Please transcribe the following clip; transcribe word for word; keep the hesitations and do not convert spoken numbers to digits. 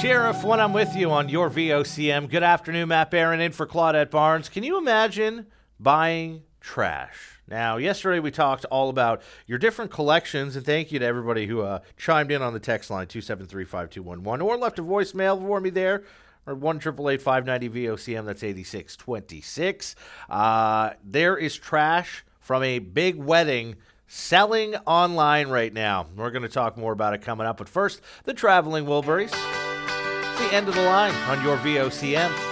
Sheriff, when I'm with you on your V O C M. Good afternoon, Matt Barron in for Claudette Barnes. Can you imagine buying trash? Now, yesterday we talked all about your different collections, and thank you to everybody who uh, chimed in on the text line, two seven three, five two one one, or left a voicemail for me there, or one eight eight eight, five nine zero, V O C M, that's eighty-six twenty-six. Uh, there is trash from a big wedding selling online right now. We're going to talk more about it coming up, but first, the Traveling Wilburys. It's the end of the line on your V O C M.